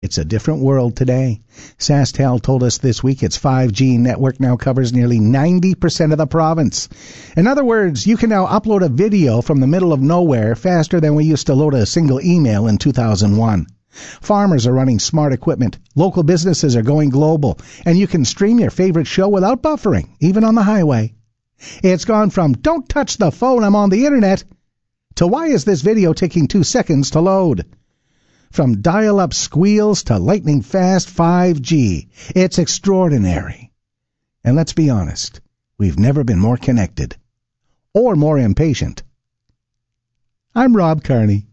It's a different world today. SaskTel told us this week its 5G network now covers nearly 90% of the province. In other words, you can now upload a video from the middle of nowhere faster than we used to load a single email in 2001. Farmers are running smart equipment, local businesses are going global, and you can stream your favorite show without buffering, even on the highway. It's gone from, don't touch the phone, I'm on the internet, to why is this video taking 2 seconds to load? From dial-up squeals to lightning-fast 5G, it's extraordinary. And let's be honest, we've never been more connected. Or more impatient. I'm Rob Carney.